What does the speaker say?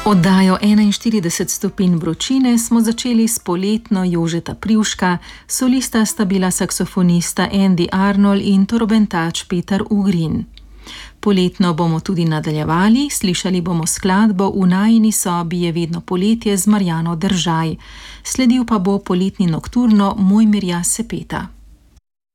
Oddajo 41 stopinj vročine smo začeli s poletno Jožeta Privška, solista sta bila saksofonista Andy Arnold in trobentač Peter Ugrin. Poletno bomo tudi nadaljevali, slišali bomo skladbo V najini sobi je vedno poletje z Marjano Držaj. Sledil pa bo poletni nokturno Mojmirja Sepeta.